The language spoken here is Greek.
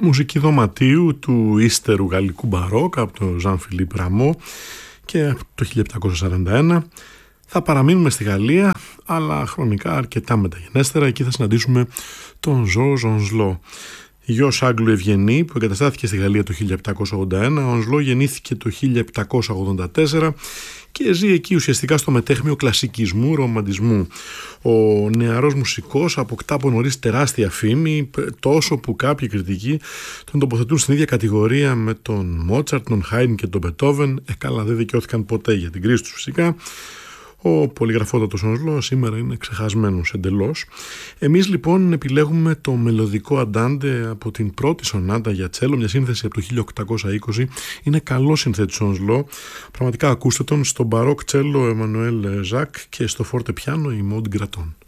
μουσική δωματίου του ύστερου γαλλικού μπαρόκ από τον Ζαν Φιλίπ Ραμό και το 1741. Θα παραμείνουμε στη Γαλλία, αλλά χρονικά αρκετά μεταγενέστερα. Εκεί θα συναντήσουμε τον Ζω Ζονσλό. Γιος Άγγλου Ευγενή που εγκαταστάθηκε στη Γαλλία το 1781, ο Ζονσλό γεννήθηκε το 1784 και ζει εκεί ουσιαστικά στο μετέχμιο κλασικισμού, ρομαντισμού. Ο νεαρός μουσικός αποκτά από νωρίς τεράστια φήμη, τόσο που κάποιοι κριτικοί τον τοποθετούν στην ίδια κατηγορία με τον Μότσαρτ, τον Χάιντν και τον Μπετόβεν. Καλά, δεν δικαιώθηκαν ποτέ για την κρίση τους φυσικά. Ο πολυγραφότατος Ζονσλό σήμερα είναι ξεχασμένος εντελώς. Εμείς λοιπόν επιλέγουμε το μελωδικό αντάντε από την πρώτη σονάτα για τσέλο, μια σύνθεση από το 1820. Είναι καλό συνθέτης Ζονσλό. Πραγματικά ακούστε τον στο μπαρόκ τσέλο Εμμανουέλ Ζακ και στο φόρτε πιάνο η Μόντ Γκρατών.